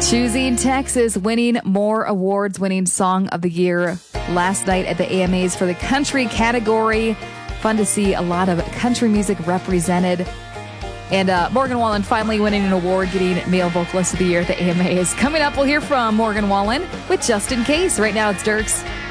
Choosing Texas, winning more awards, winning Song of the Year last night at the AMAs for the country category. Fun to see a lot of country music represented. And Morgan Wallen finally winning an award, getting Male Vocalist of the Year at the AMAs. Coming up, we'll hear from Morgan Wallen with Just In Case. Right now, it's Dirks.